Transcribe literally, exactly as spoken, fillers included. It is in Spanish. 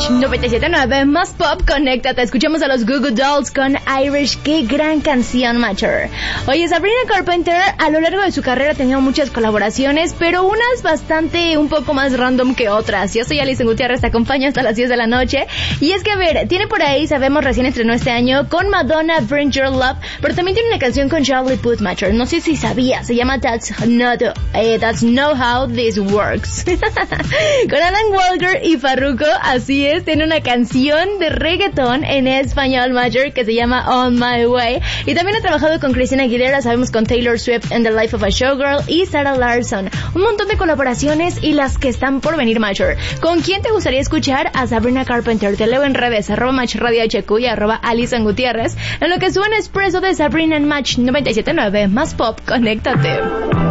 Match noventa y siete punto nueve, más pop, conéctate. Escuchamos a los Goo Goo Dolls con Irish. Qué gran canción, Matcher. Oye, Sabrina Carpenter a lo largo de su carrera ha tenido muchas colaboraciones, pero unas bastante un poco más random que otras. Yo soy Alison Gutiérrez, te acompaño hasta las diez de la noche. Y es que, a ver, tiene por ahí, sabemos, recién estrenó este año con Madonna, Bring Your Love, pero también tiene una canción con Charlie Puth, Matcher. No sé si sabías, se llama That's Not, eh, That's Not How This Works. Con Alan Walker y Farruko, así es, tiene una canción de reggaetón en español, Matcher, que se llama On My Way. Y también ha trabajado con Christina Aguilera, sabemos, con Taylor Swift en The Life of a Showgirl y Sarah Larson. Un montón de colaboraciones y las que están por venir, Matcher. ¿Con quién te gustaría escuchar a Sabrina Carpenter? Te leo en redes, arroba Match Radio H Q y arroba Alison Gutiérrez, en lo que suena Expreso de Sabrina en Match noventa y siete punto nueve, más pop, conéctate.